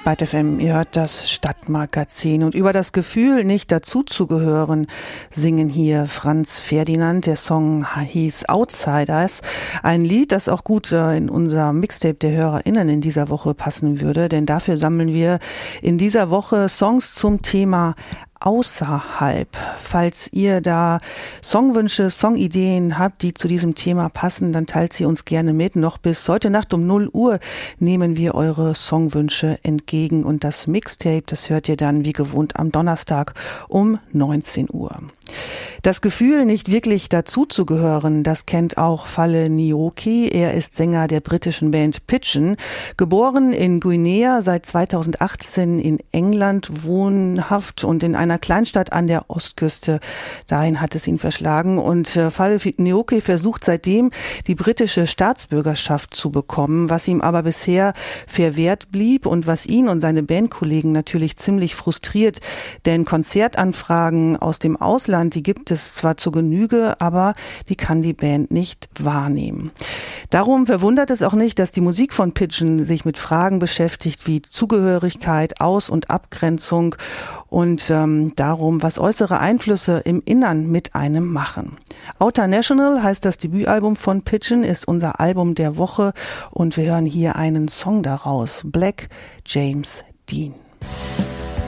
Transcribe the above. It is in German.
Byte FM, ihr hört das Stadtmagazin. Und über das Gefühl, nicht dazuzugehören, singen hier Franz Ferdinand. Der Song hieß Outsiders. Ein Lied, das auch gut in unser Mixtape der HörerInnen in dieser Woche passen würde. Denn dafür sammeln wir in dieser Woche Songs zum Thema außerhalb. Falls ihr da Songwünsche, Songideen habt, die zu diesem Thema passen, dann teilt sie uns gerne mit. Noch bis heute Nacht um 0 Uhr nehmen wir eure Songwünsche entgegen. Und das Mixtape, das hört ihr dann wie gewohnt am Donnerstag um 19 Uhr. Das Gefühl, nicht wirklich dazuzugehören, das kennt auch Falle Nyoki. Er ist Sänger der britischen Band Pigeon, geboren in Guinea, seit 2018 in England wohnhaft und in einer Kleinstadt an der Ostküste. Dahin hat es ihn verschlagen und Falle Nyoki versucht seitdem, die britische Staatsbürgerschaft zu bekommen, was ihm aber bisher verwehrt blieb und was ihn und seine Bandkollegen natürlich ziemlich frustriert, denn Konzertanfragen aus dem Ausland, die gibt es zwar zur Genüge, aber die kann die Band nicht wahrnehmen. Darum verwundert es auch nicht, dass die Musik von Pigeon sich mit Fragen beschäftigt wie Zugehörigkeit, Aus- und Abgrenzung und darum, was äußere Einflüsse im Innern mit einem machen. Outer National heißt das Debütalbum von Pigeon, ist unser Album der Woche und wir hören hier einen Song daraus, Black James Dean.